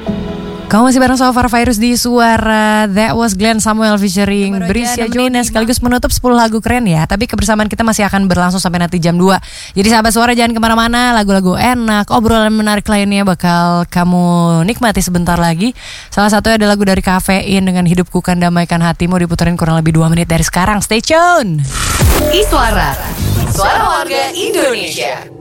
Kamu masih bareng Sofar Virus di Suara. That was Glenn Samuel featuring Brisia Jonas. Sekaligus menutup 10 lagu keren ya. Tapi kebersamaan kita masih akan berlangsung sampai nanti jam 2. Jadi sahabat Suara jangan kemana-mana. Lagu-lagu enak, obrolan menarik lainnya bakal kamu nikmati sebentar lagi. Salah satunya ada lagu dari Kafein dengan Hidupku Kan Damaikan Hatimu, diputerin kurang lebih 2 menit dari sekarang. Stay tune. Suara Warga Indonesia.